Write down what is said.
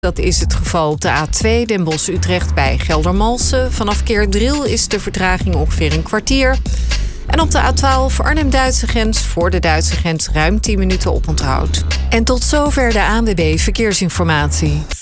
Dat is het geval op de A2 Den Bosch-Utrecht bij Geldermalsen. Vanaf Keerdriel is de vertraging ongeveer een kwartier. En op de A12 Arnhem-Duitse grens voor de Duitse grens ruim 10 minuten oponthoud. En tot zover de ANWB Verkeersinformatie.